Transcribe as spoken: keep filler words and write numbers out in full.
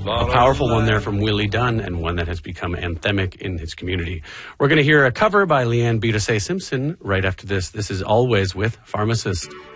A powerful one there from Willie Dunn, and one that has become anthemic in his community. We're going to hear a cover by Leanne Beatosay Simpson right after this. This is Always with Pharmacist.